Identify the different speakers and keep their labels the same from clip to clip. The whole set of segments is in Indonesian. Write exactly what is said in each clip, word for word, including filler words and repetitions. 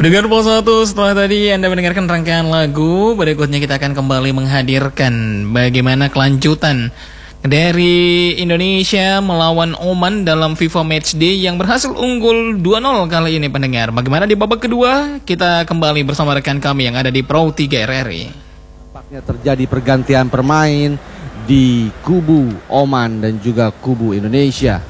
Speaker 1: Pendengar Pos satu, setelah tadi Anda mendengarkan rangkaian lagu, berikutnya kita akan kembali menghadirkan bagaimana kelanjutan dari Indonesia melawan Oman dalam FIFA Matchday yang berhasil unggul dua nol kali ini, pendengar. Bagaimana di babak kedua? Kita kembali bersama rekan kami yang ada di Pro tiga R R I.
Speaker 2: Tampaknya terjadi pergantian permain di kubu Oman dan juga kubu Indonesia.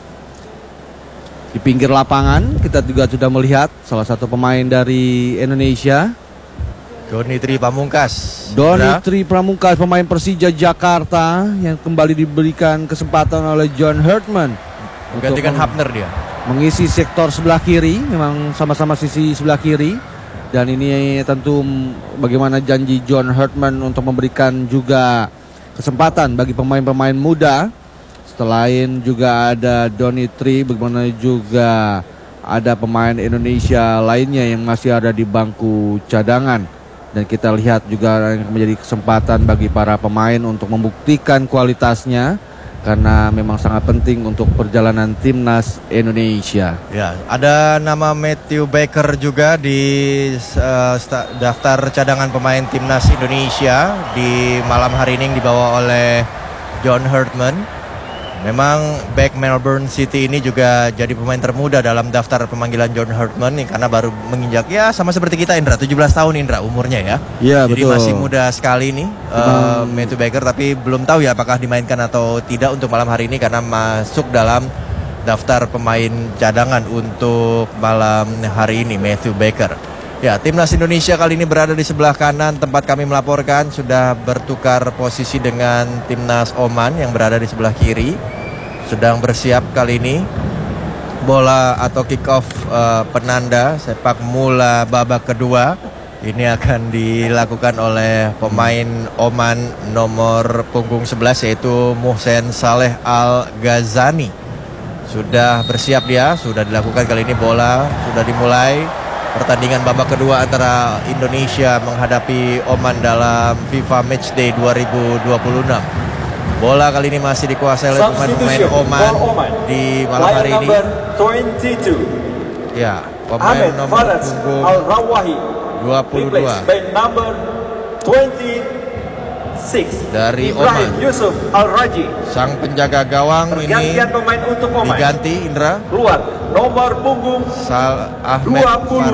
Speaker 2: Di pinggir lapangan kita juga sudah melihat salah satu pemain dari Indonesia,
Speaker 3: Doni Tri Pamungkas.
Speaker 2: Doni Tri Pamungkas, pemain Persija Jakarta yang kembali diberikan kesempatan oleh John Hartman
Speaker 3: menggantikan Hapner dia.
Speaker 2: Mengisi sektor sebelah kiri, memang sama-sama sisi sebelah kiri. Dan ini tentu bagaimana janji John Hartman untuk memberikan juga kesempatan bagi pemain-pemain muda. Selain juga ada Doni Tri, bagaimana juga ada pemain Indonesia lainnya yang masih ada di bangku cadangan. Dan kita lihat juga menjadi kesempatan bagi para pemain untuk membuktikan kualitasnya, karena memang sangat penting untuk perjalanan timnas Indonesia.
Speaker 3: Ya, ada nama Matthew Baker juga di uh, daftar cadangan pemain timnas Indonesia di malam hari ini yang dibawa oleh John Hartman. Memang back Melbourne City ini juga jadi pemain termuda dalam daftar pemanggilan John Hartman nih, karena baru menginjak ya sama seperti kita, Indra, tujuh belas tahun Indra umurnya ya.
Speaker 2: Iya,
Speaker 3: jadi
Speaker 2: betul.
Speaker 3: Masih muda sekali nih uh, Matthew Baker, tapi belum tahu ya apakah dimainkan atau tidak untuk malam hari ini karena masuk dalam daftar pemain cadangan untuk malam hari ini Matthew Baker. Ya, timnas Indonesia kali ini berada di sebelah kanan tempat kami melaporkan, sudah bertukar posisi dengan timnas Oman yang berada di sebelah kiri. Sedang bersiap kali ini bola atau kick off uh, penanda sepak mula babak kedua. Ini akan dilakukan oleh pemain Oman nomor punggung sebelas, yaitu Mohsen Saleh Al-Ghazani. Sudah bersiap dia, sudah dilakukan kali ini, bola sudah dimulai. Pertandingan babak kedua antara Indonesia menghadapi Oman dalam FIFA Matchday dua ribu dua puluh enam. Bola kali ini masih dikuasai oleh pemain-pemain Oman di malam hari ini. Ya, pemain nomor punggung dua puluh dua dari Oman, sang penjaga gawang ini diganti, Indra.
Speaker 4: Keluar nomor punggung
Speaker 3: Sal Ahmed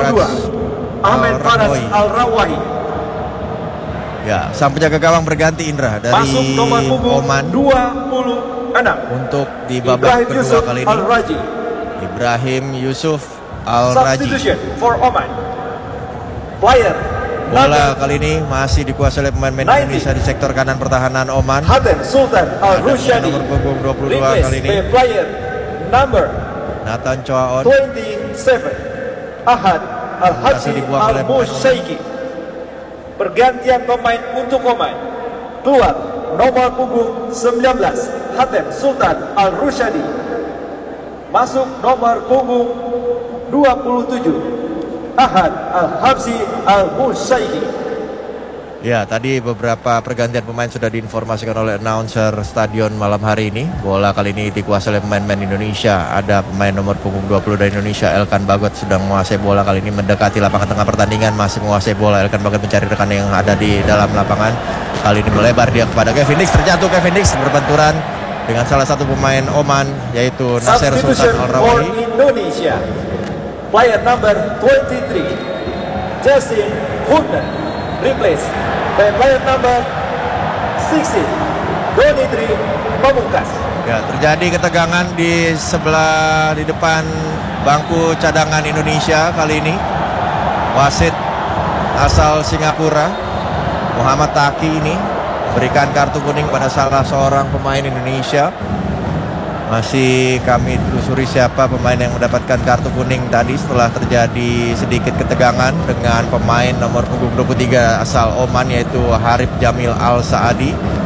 Speaker 4: Faras Al-Rawahi.
Speaker 3: Ya, sang penjaga gawang berganti, Indra, dari
Speaker 4: Masuk nomor punggung
Speaker 3: Oman
Speaker 4: dua puluh enam
Speaker 3: untuk di babak kedua kali ini.
Speaker 4: Al-Raji.
Speaker 3: Ibrahim Yusuf Al-Raji.
Speaker 4: Substitution for Oman. Player
Speaker 3: Bola kali ini masih dikuasai oleh pemain-pemain Indonesia di sektor kanan pertahanan Oman.
Speaker 4: Hatem Sultan Al-Rushadi.
Speaker 3: Nomor punggung dua puluh dua kali ini.
Speaker 4: Player number
Speaker 3: Nathan Choaon.
Speaker 4: twenty-seven Ahad Al-Haji Al-Musyaiki. Pergantian pemain untuk Oman. Keluar nomor punggung sembilan belas Hatem Sultan Al-Rushadi. Masuk nomor punggung dua puluh tujuh Ahad Al-Habsi Al-Musyaiki.
Speaker 3: Ya, tadi beberapa pergantian pemain sudah diinformasikan oleh announcer stadion malam hari ini. Bola kali ini dikuasai oleh pemain-pemain Indonesia. Ada pemain nomor punggung dua puluh dari Indonesia, Elkan Bagot, sedang menguasai bola kali ini, mendekati lapangan tengah pertandingan, masih menguasai bola. Elkan Bagot mencari rekan yang ada di dalam lapangan. Kali ini melebar dia kepada Kevin Dix, terjatuh Kevin Dix, berbenturan dengan salah satu pemain Oman, yaitu Nasser Sultan Al-Rawahi.
Speaker 4: Indonesia, player number twenty-three Justin Hunter, replace by player number sixteen Doni Tri Pamungkas.
Speaker 3: Ya, terjadi ketegangan di sebelah di depan bangku cadangan Indonesia kali ini. Wasit asal Singapura, Muhammad Taki, ini berikan kartu kuning pada salah seorang pemain Indonesia. Masih kami telusuri siapa pemain yang mendapatkan kartu kuning tadi setelah terjadi sedikit ketegangan dengan pemain nomor punggung dua puluh tiga asal Oman, yaitu Harib Jamil Al-Saadi.